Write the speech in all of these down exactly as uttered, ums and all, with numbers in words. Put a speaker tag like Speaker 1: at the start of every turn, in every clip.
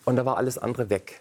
Speaker 1: Und da war alles andere weg.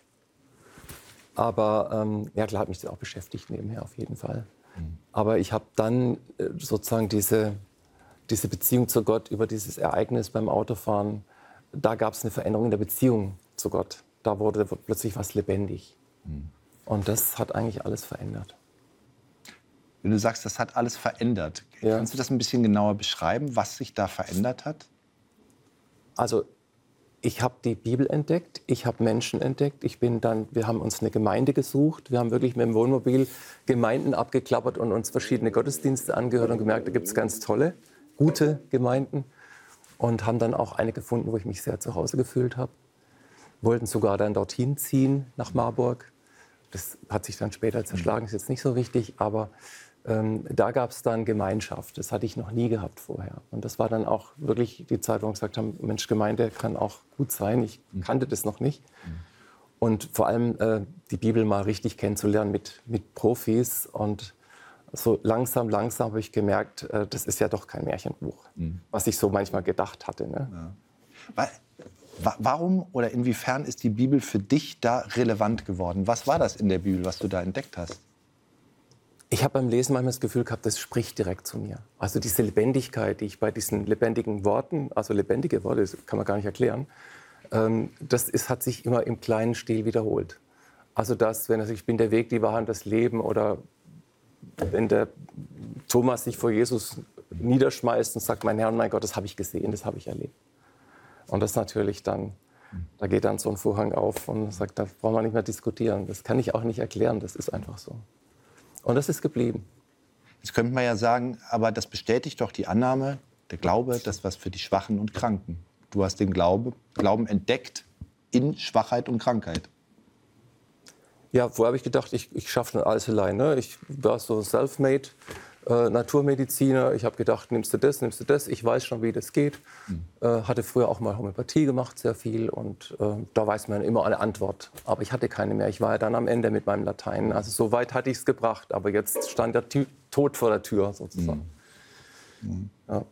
Speaker 1: Aber ähm, ja klar, hat mich das auch beschäftigt nebenher auf jeden Fall. Mhm. Aber ich habe dann äh, sozusagen diese, diese Beziehung zu Gott über dieses Ereignis beim Autofahren, da gab es eine Veränderung in der Beziehung zu Gott. Da wurde plötzlich was lebendig. Mhm. Und das hat eigentlich alles verändert.
Speaker 2: Wenn du sagst, das hat alles verändert, ja. Kannst du das ein bisschen genauer beschreiben, was sich da verändert hat?
Speaker 1: Also ich habe die Bibel entdeckt, ich habe Menschen entdeckt. Ich bin dann, wir haben uns eine Gemeinde gesucht. Wir haben wirklich mit dem Wohnmobil Gemeinden abgeklappert und uns verschiedene Gottesdienste angehört und gemerkt, da gibt es ganz tolle, gute Gemeinden. Und haben dann auch eine gefunden, wo ich mich sehr zu Hause gefühlt habe. Wollten sogar dann dorthin ziehen, nach Marburg. Das hat sich dann später zerschlagen, ist jetzt nicht so wichtig. Aber ähm, da gab es dann Gemeinschaft. Das hatte ich noch nie gehabt vorher. Und das war dann auch wirklich die Zeit, wo wir gesagt haben, Mensch, Gemeinde kann auch gut sein. Ich kannte das noch nicht. Und vor allem äh, die Bibel mal richtig kennenzulernen mit, mit Profis. Und so langsam, langsam habe ich gemerkt, äh, das ist ja doch kein Märchenbuch, mhm. was ich so manchmal gedacht hatte. Ne?
Speaker 2: Ja. Warum oder inwiefern ist die Bibel für dich da relevant geworden? Was war das in der Bibel, was du da entdeckt hast?
Speaker 1: Ich habe beim Lesen manchmal das Gefühl gehabt, das spricht direkt zu mir. Also diese Lebendigkeit, die ich bei diesen lebendigen Worten, also lebendige Worte, das kann man gar nicht erklären, ähm, das ist, hat sich immer im kleinen Stil wiederholt. Also das, wenn er sagt, ich bin der Weg, die Wahrheit, das Leben, oder wenn der Thomas sich vor Jesus niederschmeißt und sagt, mein Herr und mein Gott, das habe ich gesehen, das habe ich erlebt. Und das natürlich dann, da geht dann so ein Vorhang auf und sagt, da brauchen wir nicht mehr diskutieren. Das kann ich auch nicht erklären, das ist einfach so. Und das ist geblieben.
Speaker 2: Jetzt könnte man ja sagen, aber das bestätigt doch die Annahme, der Glaube, das was für die Schwachen und Kranken. Du hast den Glaube, Glauben entdeckt in Schwachheit und Krankheit.
Speaker 1: Ja, vorher habe ich gedacht, ich, ich schaffe schon alles alleine. Ich war so self-made äh, Naturmediziner. Ich habe gedacht, nimmst du das, nimmst du das. Ich weiß schon, wie das geht. Mhm. Äh, hatte früher auch mal Homöopathie gemacht, sehr viel. Und äh, da weiß man immer eine Antwort. Aber ich hatte keine mehr. Ich war ja dann am Ende mit meinem Latein. Also so weit hatte ich es gebracht. Aber jetzt stand der Tü- Tod vor der Tür sozusagen. Mhm.
Speaker 2: Mhm. Ja.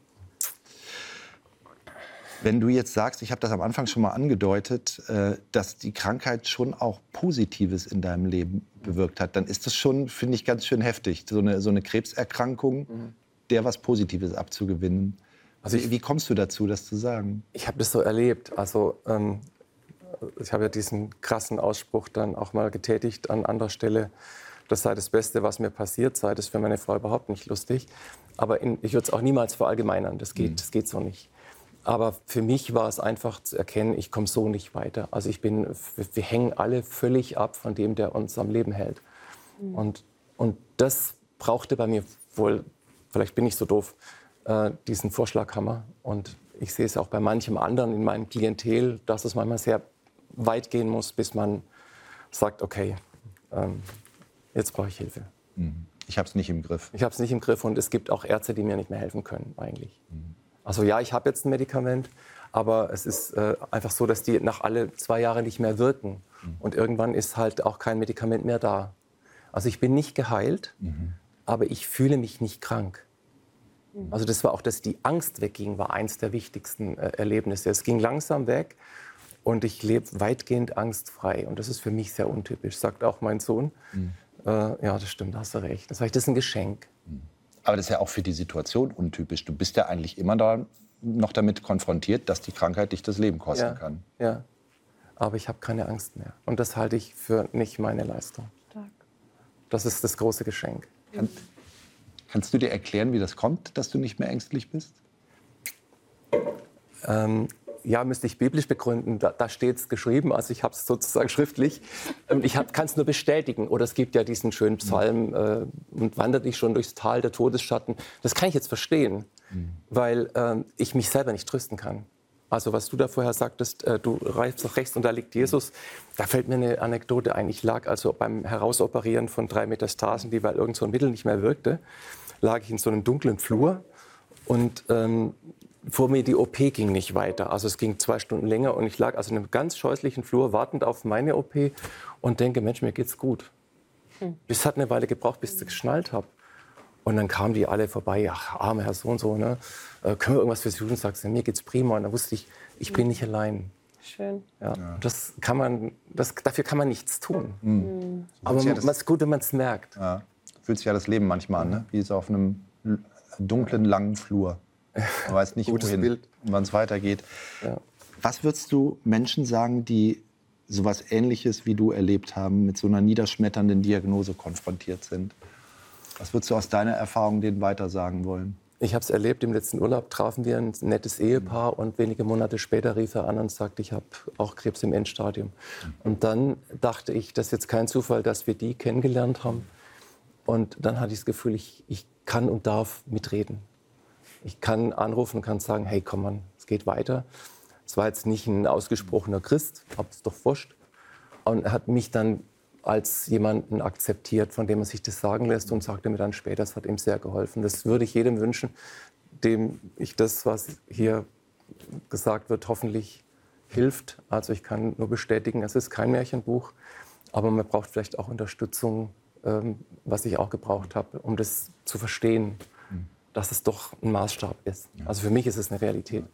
Speaker 2: Wenn du jetzt sagst, ich habe das am Anfang schon mal angedeutet, äh, dass die Krankheit schon auch Positives in deinem Leben bewirkt hat, dann ist das schon, finde ich, ganz schön heftig, so eine, so eine Krebserkrankung, mhm. der was Positives abzugewinnen. Also ich, wie kommst du dazu, das zu sagen?
Speaker 1: Ich habe das so erlebt. Also ähm, ich habe ja diesen krassen Ausspruch dann auch mal getätigt an anderer Stelle. Das sei das Beste, was mir passiert sei. Das ist für meine Frau überhaupt nicht lustig. Aber in, ich würde es auch niemals verallgemeinern. Das geht, mhm. das geht so nicht. Aber für mich war es einfach zu erkennen, ich komme so nicht weiter. Also ich bin, wir hängen alle völlig ab von dem, der uns am Leben hält. Mhm. Und, und das brauchte bei mir wohl, vielleicht bin ich so doof, äh, diesen Vorschlaghammer. Und ich sehe es auch bei manchem anderen in meinem Klientel, dass es manchmal sehr weit gehen muss, bis man sagt, okay, ähm, jetzt brauche ich Hilfe.
Speaker 2: Mhm. Ich habe es nicht im Griff.
Speaker 1: Ich habe es nicht im Griff und es gibt auch Ärzte, die mir nicht mehr helfen können eigentlich. Mhm. Also ja, ich habe jetzt ein Medikament, aber es ist äh, einfach so, dass die nach alle zwei Jahre nicht mehr wirken. Mhm. Und irgendwann ist halt auch kein Medikament mehr da. Also ich bin nicht geheilt, mhm. aber ich fühle mich nicht krank. Mhm. Also das war auch, dass die Angst wegging, war eins der wichtigsten äh, Erlebnisse. Es ging langsam weg und ich lebe weitgehend angstfrei. Und das ist für mich sehr untypisch, sagt auch mein Sohn. Mhm. Äh, ja, das stimmt, da hast du recht. Das heißt, das ist ein Geschenk.
Speaker 2: Mhm. Aber das ist ja auch für die Situation untypisch. Du bist ja eigentlich immer da noch damit konfrontiert, dass die Krankheit dich das Leben kosten
Speaker 1: ja,
Speaker 2: kann.
Speaker 1: Ja, aber ich habe keine Angst mehr. Und das halte ich für nicht meine Leistung. Stark. Das ist das große Geschenk.
Speaker 2: Kann, kannst du dir erklären, wie das kommt, dass du nicht mehr ängstlich bist?
Speaker 1: Ähm, ja, müsste ich biblisch begründen. Da, da steht es geschrieben, also ich habe es sozusagen schriftlich. Ich kann es nur bestätigen. Oder es gibt ja diesen schönen Psalm, äh, und wandert ich schon durchs Tal der Todesschatten. Das kann ich jetzt verstehen, mhm. weil äh, ich mich selber nicht trösten kann. Also was du da vorher sagtest, äh, du reifst nach rechts und da liegt Jesus. Da fällt mir eine Anekdote ein. Ich lag also beim Herausoperieren von drei Metastasen, die, weil irgend so ein Mittel nicht mehr wirkte, lag ich in so einem dunklen Flur und ähm, vor mir die O P ging nicht weiter. Also es ging zwei Stunden länger und ich lag also in einem ganz scheußlichen Flur wartend auf meine O P und denke, Mensch, mir geht's gut. Hm. Es hat eine Weile gebraucht, bis ich es geschnallt habe. Und dann kamen die alle vorbei, ach, armer Herr so und so, ne? Äh, können wir irgendwas für Sie tun? Und sagst du, mir geht's prima. Und dann wusste ich, ich bin nicht allein.
Speaker 3: Schön.
Speaker 1: Ja. Ja. Das kann man, das, dafür kann man nichts tun.
Speaker 2: Mhm.
Speaker 1: Aber
Speaker 2: ja
Speaker 1: es ist gut, wenn man es merkt.
Speaker 2: Ja. Fühlt sich ja das Leben manchmal an, ne? Wie so auf einem dunklen, langen Flur. Man weiß nicht, wohin, wann es weitergeht. Ja. Was würdest du Menschen sagen, die sowas Ähnliches wie du erlebt haben, mit so einer niederschmetternden Diagnose konfrontiert sind? Was würdest du aus deiner Erfahrung denen weitersagen wollen?
Speaker 1: Ich habe es erlebt, im letzten Urlaub trafen wir ein nettes Ehepaar und wenige Monate später rief er an und sagte, ich habe auch Krebs im Endstadium. Und dann dachte ich, das ist jetzt kein Zufall, dass wir die kennengelernt haben. Und dann hatte ich das Gefühl, ich, ich kann und darf mitreden. Ich kann anrufen und kann sagen, hey, komm Mann, es geht weiter. Es war jetzt nicht ein ausgesprochener Christ, aber es ist doch wurscht. Und er hat mich dann als jemanden akzeptiert, von dem man sich das sagen lässt, und sagte mir dann später, es hat ihm sehr geholfen. Das würde ich jedem wünschen, dem ich das, was hier gesagt wird, hoffentlich hilft. Also ich kann nur bestätigen, es ist kein Märchenbuch, aber man braucht vielleicht auch Unterstützung, ähm, was ich auch gebraucht habe, um das zu verstehen, mhm. dass es doch ein Maßstab ist. Also für mich ist es eine Realität.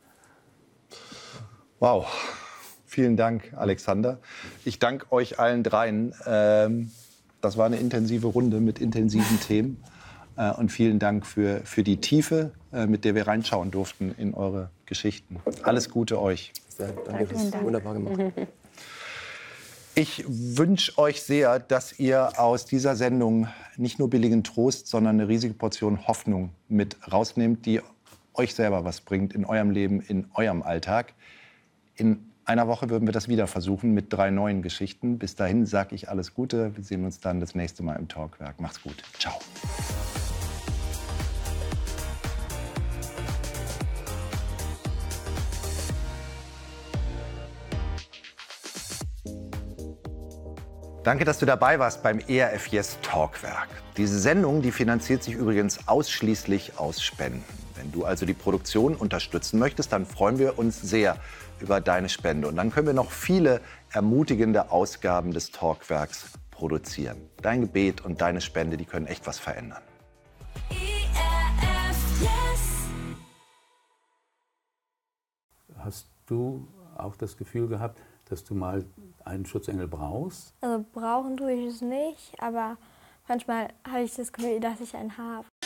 Speaker 2: Wow. Vielen Dank, Alexander. Ich danke euch allen dreien. Ähm, das war eine intensive Runde mit intensiven Themen. Äh, und vielen Dank für, für die Tiefe, äh, mit der wir reinschauen durften in eure Geschichten. Alles Gute euch.
Speaker 1: Sehr, danke, das ist wunderbar gemacht.
Speaker 2: Ich wünsche euch sehr, dass ihr aus dieser Sendung nicht nur billigen Trost, sondern eine riesige Portion Hoffnung mit rausnehmt, die euch selber was bringt in eurem Leben, in eurem Alltag. In einer Woche würden wir das wieder versuchen mit drei neuen Geschichten. Bis dahin sage ich alles Gute. Wir sehen uns dann das nächste Mal im Talkwerk. Macht's gut. Ciao. Danke, dass du dabei warst beim E R F Yes Talkwerk. Diese Sendung, die finanziert sich übrigens ausschließlich aus Spenden. Wenn du also die Produktion unterstützen möchtest, dann freuen wir uns sehr über deine Spende. Und dann können wir noch viele ermutigende Ausgaben des Talkwerks produzieren. Dein Gebet und deine Spende, die können echt was verändern.
Speaker 4: E R F Yes.
Speaker 5: Hast du auch das Gefühl gehabt, dass du mal einen Schutzengel brauchst?
Speaker 6: Also brauchen tue ich es nicht, aber manchmal habe ich das Gefühl, dass ich einen habe.